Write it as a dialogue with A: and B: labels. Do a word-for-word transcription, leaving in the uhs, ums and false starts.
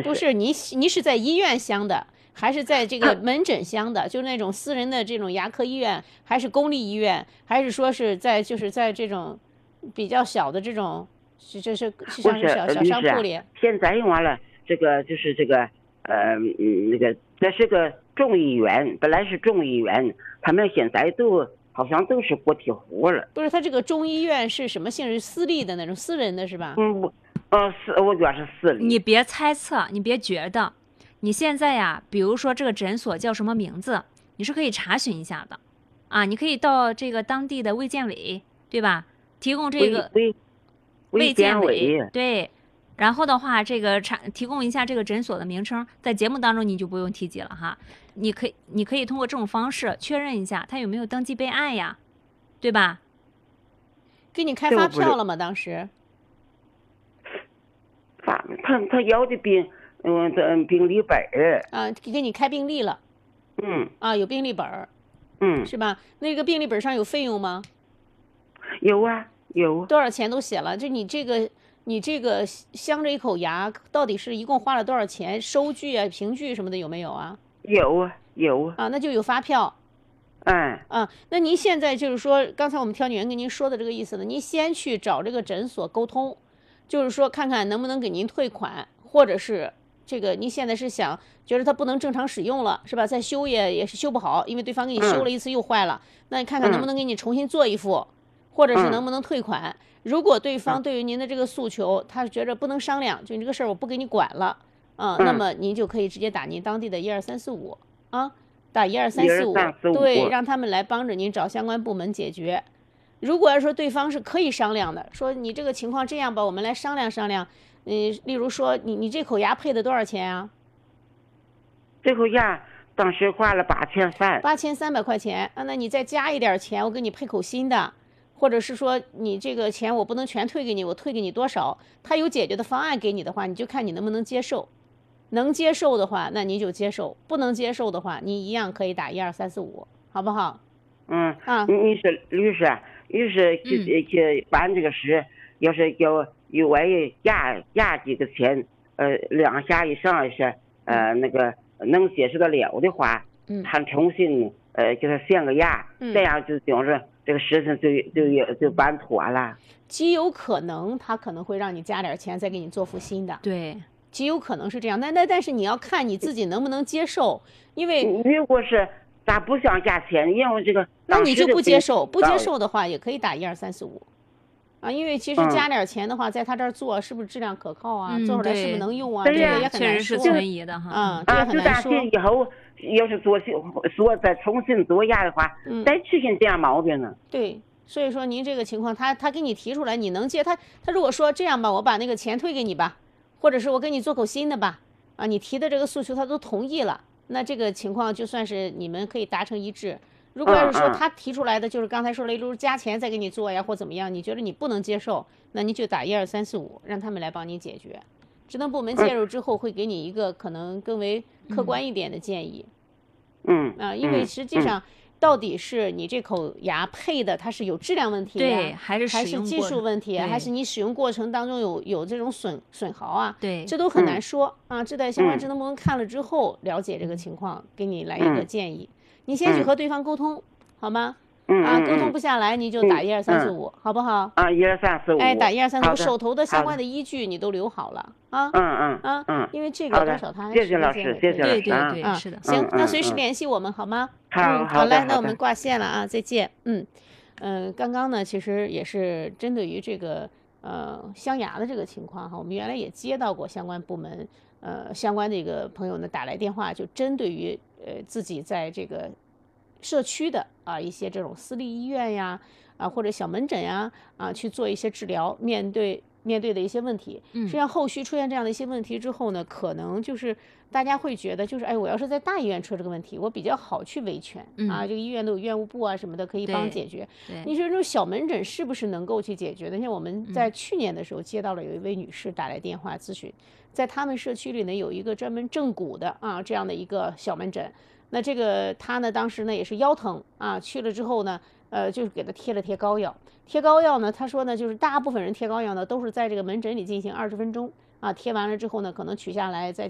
A: 的是。
B: 不是你你是在医院镶的，还是在这个门诊镶的？就是那种私人的这种牙科医院，还是公立医院，还是说是在就是在这种比较小的这种，是就是是像是小小商铺里？
A: 现在完了，这个就是这个呃嗯那个这是个众议院，本来是众议院，他们现在都好像都是国体户了。
B: 不是，他这个中医院是什么性质？私立的那种，私人的是吧？
A: 嗯，呃，是，我觉得是私立。
C: 你别猜测，你别觉得。你现在呀，比如说这个诊所叫什么名字，你是可以查询一下的，啊，你可以到这个当地的卫健委，对吧？提供这个
A: 卫
C: 卫健委，对。然后的话，这个查提供一下这个诊所的名称，在节目当中你就不用提及了哈。你可以你可以通过这种方式确认一下他有没有登记备案呀，对吧？
B: 给你开发票了吗？当时？
A: 发他他要的病。嗯，这病历本儿
B: 啊，给你开病历了，
A: 嗯，
B: 啊，有病历本儿，
A: 嗯，
B: 是吧？那个病历本上有费用吗？
A: 有啊，有。
B: 多少钱都写了，就你这个，你这个镶着一口牙，到底是一共花了多少钱？收据啊、凭据什么的有没有啊？
A: 有啊，有
B: 啊，那就有发票。
A: 嗯
B: 啊，那您现在就是说，刚才我们调解员跟您说的这个意思呢，您先去找这个诊所沟通，就是说看看能不能给您退款，或者是。这个你现在是想觉得它不能正常使用了是吧？再修也也是修不好，因为对方给你修了一次又坏了。嗯、那你看看能不能给你重新做一副，嗯、或者是能不能退款？如果对方对于您的这个诉求，他觉得不能商量，就你这个事儿我不给你管了，啊、嗯，那么您就可以直接打您当地的一二三四五啊，打一二三四五，对，让他们来帮着您找相关部门解决。如果要说对方是可以商量的，说你这个情况这样吧，我们来商量商量。嗯，例如说你你这口牙配的多少钱啊？
A: 这口牙当时花了八千三，
B: 八千三百块钱啊，那你再加一点钱，我给你配口新的，或者是说你这个钱我不能全退给你，我退给你多少？他有解决的方案给你的话，你就看你能不能接受。能接受的话，那你就接受；不能接受的话，你一样可以打一二三四五，好不好？
A: 嗯
B: 啊，
A: 你是律师，律师去去办这个事，要是要。有外压压几个钱，呃，两下以上是呃那个能接受得了的话，
B: 嗯，
A: 他重新呃给他限个压，
B: 嗯、
A: 这样就就是这个事情就就就办妥了。
B: 极有可能他可能会让你加点钱，再给你做副新的。
C: 对，
B: 极有可能是这样，但但但是你要看你自己能不能接受，因为
A: 如果是咱不想加钱，因为这个
B: 那你就不接受，不接受的话也可以打一二三四五。啊，因为其实加点钱的话，嗯、在他这儿做是不是质量可靠啊？
C: 嗯、
B: 做出来是不是能用啊？
A: 这
B: 个也很难说。
C: 确实是存疑的哈。
B: 嗯，这个很难说。
A: 啊，就担心以后要是做说再重新做牙的话，
B: 嗯、
A: 再出现这样毛病呢。
B: 对，所以说您这个情况，他他给你提出来，你能接他？他如果说这样吧，我把那个钱退给你吧，或者是我给你做口新的吧，啊，你提的这个诉求他都同意了，那这个情况就算是你们可以达成一致。如果要是说他提出来的就是刚才说了，例如加钱再给你做呀，或怎么样，你觉得你不能接受，那你就打一二三四五，让他们来帮你解决。职能部门介入之后，会给你一个可能更为客观一点的建议。
A: 嗯
B: 啊，因为实际上到底是你这口牙配的它是有质量问题，
C: 对，还是
B: 还是技术问题，还是你使用过程当中有有这种损损耗啊？
C: 对，
B: 这都很难说啊。这在相关职能部门看了之后，了解这个情况，给你来一个建议。你先去和对方沟通，好吗？
A: 嗯
B: 啊，沟通不下来，你就打一二三四五，好不好？
A: 啊，一二三四五。
B: 哎，打一二三四五，手头的相关的依据你都留好了啊。
A: 嗯嗯
B: 啊
A: 嗯，
B: 因为这个多少他
A: 谢谢老师，谢谢老师。
C: 对对对，是的。
B: 行，那随时联系我们好吗？
A: 好，
B: 好嘞，那我们挂线了啊，再见。嗯嗯，刚刚呢，其实也是针对于这个呃镶牙的这个情况哈，我们原来也接到过相关部门呃相关的一个朋友呢打来电话，就针对于呃自己在这个社区的啊一些这种私立医院呀啊或者小门诊呀啊去做一些治疗，面对面对的一些问题，实际上后续出现这样的一些问题之后呢，可能就是大家会觉得就是哎，我要是在大医院出这个问题，我比较好去维权、
C: 嗯、
B: 啊，这个医院都有院务部啊什么的可以帮解决。你说这种小门诊是不是能够去解决的？像我们在去年的时候接到了有一位女士打来电话咨询，在他们社区里呢有一个专门正骨的啊这样的一个小门诊。那这个他呢，当时呢也是腰疼啊，去了之后呢，呃，就是给他贴了贴膏药。贴膏药呢，他说呢，就是大部分人贴膏药呢都是在这个门诊里进行二十分钟啊，贴完了之后呢，可能取下来再